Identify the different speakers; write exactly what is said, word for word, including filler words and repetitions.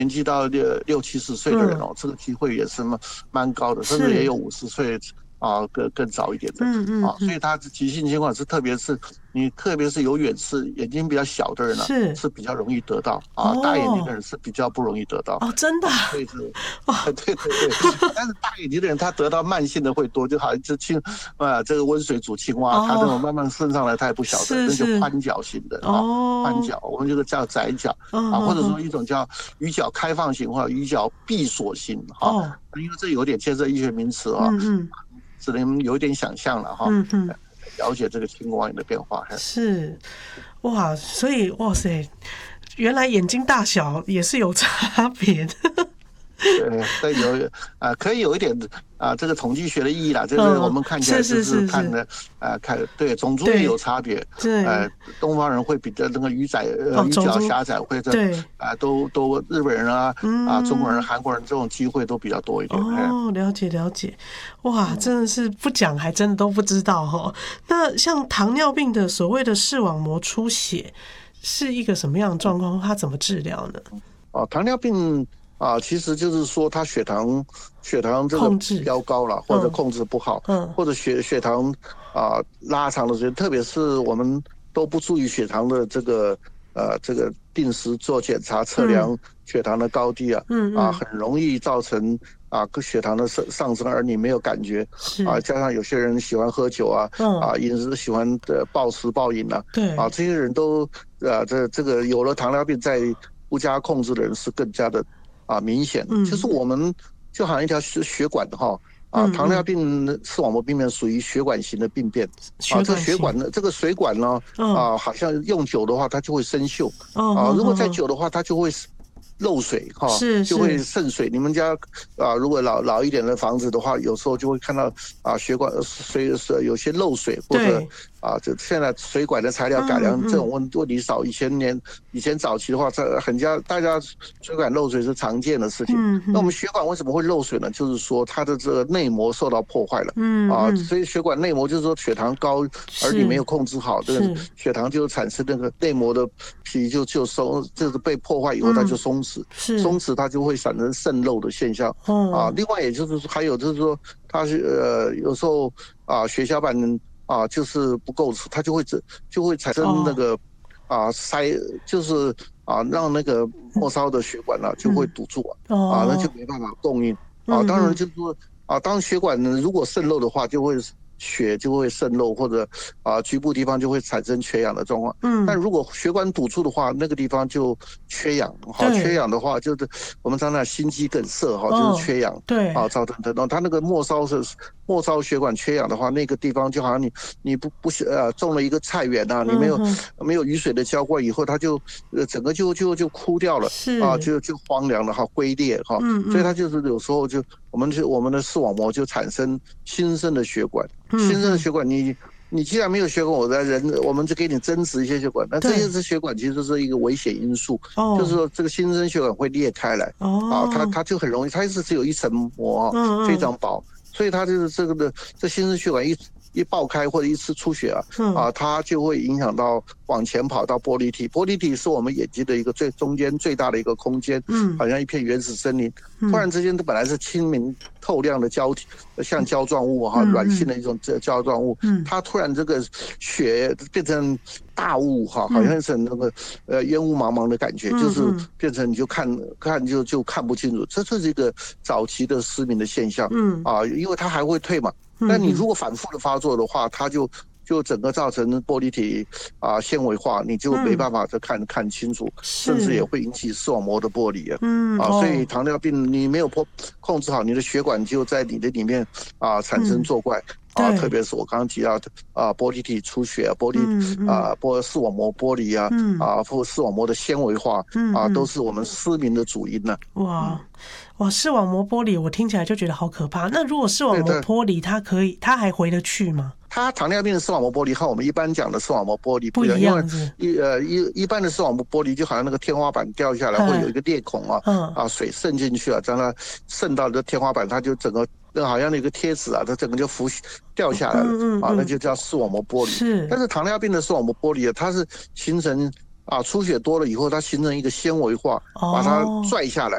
Speaker 1: 年纪到六六七十岁的人哦，
Speaker 2: 嗯，
Speaker 1: 这个机会也是蛮蛮高的，甚至也
Speaker 2: 是，
Speaker 1: 有五十岁啊更更早一点的
Speaker 2: 嗯嗯
Speaker 1: 啊，所以
Speaker 2: 嗯，
Speaker 1: 他急性情况是特别是你特别是有远视、眼睛比较小的人呢、啊
Speaker 2: 是，
Speaker 1: 是比较容易得到啊，大眼睛的
Speaker 2: 哦
Speaker 1: 人是比较不容易得到
Speaker 2: 哦，真的
Speaker 1: 啊，
Speaker 2: 啊。
Speaker 1: 所以是。
Speaker 2: 哦，
Speaker 1: 对对对，但是大眼睛的人他得到慢性的会多，就好像这青啊这个温水煮青蛙，他这
Speaker 2: 哦，
Speaker 1: 种慢慢升上来他也不晓得，那就
Speaker 2: 是是，
Speaker 1: 宽脚型的啊，宽
Speaker 2: 哦，
Speaker 1: 脚，我们这个叫窄脚啊，或者说
Speaker 2: 嗯哼哼，
Speaker 1: 一种叫鱼角开放型或者鱼角闭锁型哈，
Speaker 2: 哦，
Speaker 1: 因为这有点牵涉医学名词啊，
Speaker 2: 嗯嗯
Speaker 1: 只能有一点想象了哈，
Speaker 2: 嗯哼，
Speaker 1: 了解这个青光眼的变化。
Speaker 2: 是，哇，所以哇塞，原来眼睛大小也是有差别的。
Speaker 1: 对，这有啊、呃可以有一点啊、呃这个统计学的意义啦，就是我
Speaker 2: 嗯，
Speaker 1: 们看起来就
Speaker 2: 是是是是，
Speaker 1: 是看的啊、呃看对种族也有
Speaker 2: 对
Speaker 1: 差别，
Speaker 2: 对，
Speaker 1: 呃，东方人会比较那个鱼窄呃
Speaker 2: 哦，
Speaker 1: 鱼
Speaker 2: 种族，
Speaker 1: 角狭窄，或者
Speaker 2: 对，
Speaker 1: 啊、都都日本人啊啊、中国人、
Speaker 2: 嗯。
Speaker 1: 韩国人这种机会都比较多一点，哎，
Speaker 2: 哦，了解了解，哇，
Speaker 1: 嗯。
Speaker 2: 真的是不讲还真的都不知道哈。那像糖尿病的所谓的视网膜出血，是一个什么样的状况？它怎么治疗呢？
Speaker 1: 哦，糖尿病啊，其实就是说他血糖血糖这个
Speaker 2: 控制，
Speaker 1: 飙高了，或者
Speaker 2: 嗯
Speaker 1: 控制不好，
Speaker 2: 嗯
Speaker 1: 或者血血糖啊拉长的时间，特别是我们都不注意血糖的这个呃这个定时做检查测
Speaker 2: 嗯
Speaker 1: 量血糖的高低啊啊，
Speaker 2: 嗯嗯，
Speaker 1: 很容易造成啊血糖的上上升，而你没有感觉啊，
Speaker 2: 是，
Speaker 1: 加上有些人喜欢喝酒啊
Speaker 2: 嗯，
Speaker 1: 啊，饮食喜欢的暴食暴饮啊啊，
Speaker 2: 对，
Speaker 1: 这些人都啊这这个有了糖尿病在不加控制的人是更加的啊明显。就是
Speaker 2: 嗯
Speaker 1: 我们就好像一条血血管哈啊，糖尿
Speaker 2: 嗯嗯，
Speaker 1: 病视网膜病变属于血管型的病变啊，
Speaker 2: 血
Speaker 1: 这个
Speaker 2: 管型，
Speaker 1: 血管呢，这个水管呢
Speaker 2: 嗯，
Speaker 1: 啊，好像用久的话它就会生锈
Speaker 2: 哦
Speaker 1: 啊，如果
Speaker 2: 吼吼吼，
Speaker 1: 再久的话它就会漏水哈，就会
Speaker 2: 是是，
Speaker 1: 渗水。你们家啊，如果老老一点的房子的话，有时候就会看到啊，血管水水有些漏水，或者
Speaker 2: 对，
Speaker 1: 啊，这现在水管的材料改良这种
Speaker 2: 嗯嗯
Speaker 1: 问问题少。以前年以前早期的话，这很家大家水管漏水是常见的事情。
Speaker 2: 嗯嗯
Speaker 1: 那我们血管为什么会漏水呢？就是说它的这个内膜受到破坏了。啊，
Speaker 2: 嗯嗯，
Speaker 1: 所以血管内膜就是说血糖高，而你没有
Speaker 2: 是
Speaker 1: 控制好，这个
Speaker 2: 是，
Speaker 1: 血糖就产生那个内膜的皮就就松，就是被破坏以后它就
Speaker 2: 嗯
Speaker 1: 松弛，松
Speaker 2: 是，
Speaker 1: 弛它就会产生渗漏的现象啊。
Speaker 2: 哦
Speaker 1: 另外，也就是说，还有就是说，它是呃有时候啊血小板啊就是不够，它就会就会产生那
Speaker 2: 哦
Speaker 1: 个啊塞，就是啊让那个末梢的血管呢、啊、就会
Speaker 2: 嗯
Speaker 1: 堵住啊，啊那就
Speaker 2: 哦
Speaker 1: 没办法供应啊。当然
Speaker 2: 嗯嗯
Speaker 1: 就是说啊，当血管如果渗漏的话，就会血就会渗漏，或者啊局部地方就会产生缺氧的状况。但
Speaker 2: 嗯，
Speaker 1: 如果血管堵住的话，那个地方就缺氧，好，缺
Speaker 2: 对，
Speaker 1: 氧的话就是我们常常心肌梗塞哈，就是
Speaker 2: 哦
Speaker 1: 缺氧
Speaker 2: 对，
Speaker 1: 啊造成的。它那个末梢是末梢血管缺氧的话，那个地方就好像你你不不呃种了一个菜园啊，你没有
Speaker 2: 嗯哼，
Speaker 1: 没有雨水的浇灌以后，它就呃整个就就就枯掉了啊，
Speaker 2: 是，
Speaker 1: 就就荒凉了哈，龟裂哈，所以它
Speaker 2: 嗯嗯
Speaker 1: 就是有时候就我们就我们的视网膜就产生新生的血管，新生的
Speaker 2: 嗯哼，
Speaker 1: 血管你。你既然没有血管，我的人我们就给你增殖一些血管，那这些
Speaker 2: 对，
Speaker 1: 支血管其实是一个危险因素，就是
Speaker 2: 哦
Speaker 1: 说这个新生血管会裂开来啊，它
Speaker 2: 哦，
Speaker 1: 它就很容易，它是只有一层膜啊，非
Speaker 2: 嗯嗯
Speaker 1: 常薄，所以它就是这个的这新生血管一一爆开或者一次出血啊
Speaker 2: 嗯
Speaker 1: 啊，它就会影响到往前跑到玻璃体，玻璃体是我们眼睛的一个最中间最大的一个空间，
Speaker 2: 嗯
Speaker 1: 好像一片原始森林，突
Speaker 2: 嗯
Speaker 1: 然之间它本来是清明透亮的胶体，像胶状物哈，
Speaker 2: 嗯
Speaker 1: 软性的一种胶状物，
Speaker 2: 嗯
Speaker 1: 它突然这个血变成大雾哈，好
Speaker 2: 嗯
Speaker 1: 像是那个呃烟雾茫茫的感觉，就是
Speaker 2: 嗯嗯
Speaker 1: 变成你就看看就就看不清楚，这是一个早期的失明的现象
Speaker 2: 嗯
Speaker 1: 啊，因为它还会退嘛。但你如
Speaker 2: 嗯嗯
Speaker 1: 果反复的发作的话，它就就整个造成玻璃体啊纤维化，你就没
Speaker 2: 嗯，
Speaker 1: 办法再看看清楚，甚至也
Speaker 2: 是，
Speaker 1: 会引起视网膜的剥离啊。啊，所以
Speaker 2: 嗯哦，
Speaker 1: 糖尿病你没有控控制好，你的血管就在你的里面啊产生
Speaker 2: 嗯
Speaker 1: 作怪啊，特
Speaker 2: 对，
Speaker 1: 别是我刚刚提到的啊玻璃体出血啊，玻璃
Speaker 2: 嗯嗯
Speaker 1: 啊玻视网膜剥离啊
Speaker 2: 嗯
Speaker 1: 啊或视网膜的纤维化啊，都
Speaker 2: 嗯嗯，
Speaker 1: 是我们失明的主因呢、
Speaker 2: 哇。
Speaker 1: 嗯，
Speaker 2: 哇，视网膜剥离，我听起来就觉得好可怕。那如果视网
Speaker 1: 对的。
Speaker 2: 膜剥离，它可以，它还回得去吗？
Speaker 1: 它糖尿病的视网膜剥离和我们一般讲的视网膜剥离不
Speaker 2: 不
Speaker 1: 一样，因为
Speaker 2: 一样是？
Speaker 1: 一呃一一般的视网膜剥离就好像那个天花板掉下来，会有一
Speaker 2: 嗯
Speaker 1: 个裂孔啊
Speaker 2: 嗯
Speaker 1: 啊，水渗进去啊，让它渗到这天花板，它就整个那好像那个贴纸啊，它整个就浮掉下来了啊，那
Speaker 2: 嗯嗯嗯，
Speaker 1: 就叫视网膜剥离。但
Speaker 2: 是，
Speaker 1: 是糖尿病的视网膜剥离啊，它是形成啊出血多了以后，它形成一个纤维化，把它
Speaker 2: 哦。
Speaker 1: 拽下来。